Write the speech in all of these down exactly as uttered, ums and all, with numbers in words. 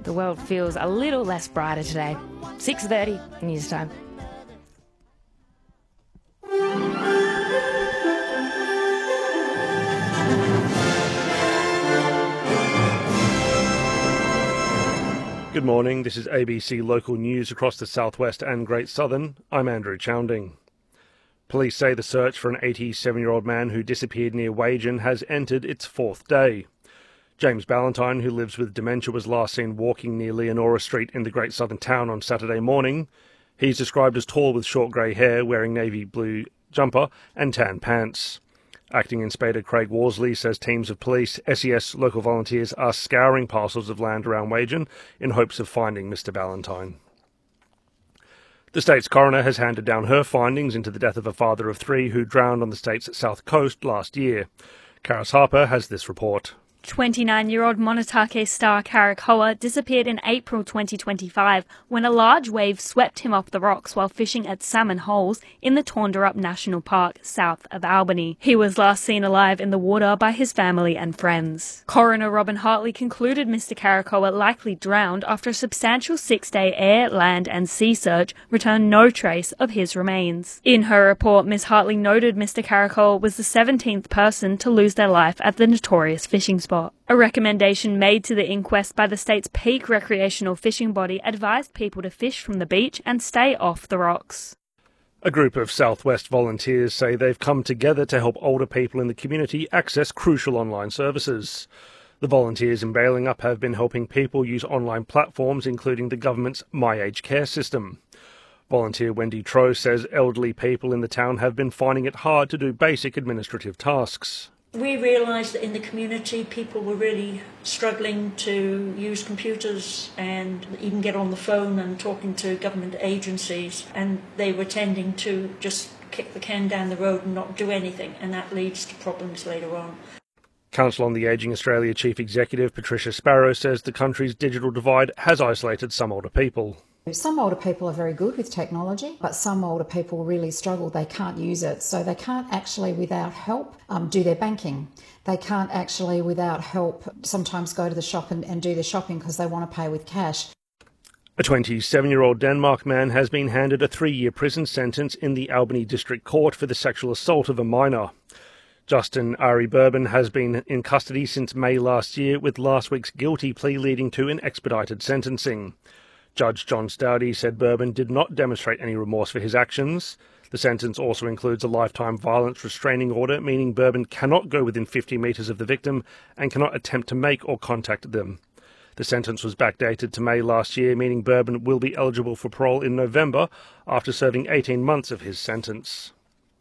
The world feels a little less brighter today. six thirty, news time. Good morning, this is A B C Local News across the southwest and Great Southern. I'm Andrew Chounding. Police say the search for an eighty-seven-year-old man who disappeared near Wagen has entered its fourth day. James Ballantyne, who lives with dementia, was last seen walking near Leonora Street in the Great Southern town on Saturday morning. He's described as tall with short grey hair, wearing navy blue jumper and tan pants. Acting Inspector Craig Worsley says teams of police, S E S local volunteers are scouring parcels of land around Wagen in hopes of finding Mister Ballantyne. The state's coroner has handed down her findings into the death of a father of three who drowned on the state's south coast last year. Karis Harper has this report. twenty-nine-year-old Monotake star Karakoa disappeared in April twenty twenty-five when a large wave swept him off the rocks while fishing at Salmon Holes in the Taunderup National Park, south of Albany. He was last seen alive in the water by his family and friends. Coroner Robin Hartley concluded Mister Karakoa likely drowned after a substantial six-day air, land and sea search returned no trace of his remains. In her report, Miz Hartley noted Mister Karakoa was the seventeenth person to lose their life at the notorious fishing spot. A recommendation made to the inquest by the state's peak recreational fishing body advised people to fish from the beach and stay off the rocks. A group of Southwest volunteers say they've come together to help older people in the community access crucial online services. The volunteers in Bailing Up have been helping people use online platforms, including the government's My Aged Care system. Volunteer Wendy Troe says elderly people in the town have been finding it hard to do basic administrative tasks. We realised that in the community people were really struggling to use computers and even get on the phone and talking to government agencies, and they were tending to just kick the can down the road and not do anything, and that leads to problems later on. Council on the Ageing Australia Chief Executive Patricia Sparrow says the country's digital divide has isolated some older people. Some older people are very good with technology, but some older people really struggle. They can't use it, so they can't actually, without help, um, do their banking. They can't actually, without help, sometimes go to the shop and, and do the shopping because they want to pay with cash. A twenty-seven-year-old Denmark man has been handed a three-year prison sentence in the Albany District Court for the sexual assault of a minor. Justin Ari Bourbon has been in custody since May last year, with last week's guilty plea leading to an expedited sentencing. Judge John Stoudy said Bourbon did not demonstrate any remorse for his actions. The sentence also includes a lifetime violence restraining order, meaning Bourbon cannot go within fifty metres of the victim and cannot attempt to make or contact them. The sentence was backdated to May last year, meaning Bourbon will be eligible for parole in November after serving eighteen months of his sentence.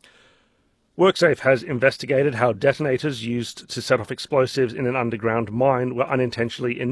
WorkSafe has investigated how detonators used to set off explosives in an underground mine were unintentionally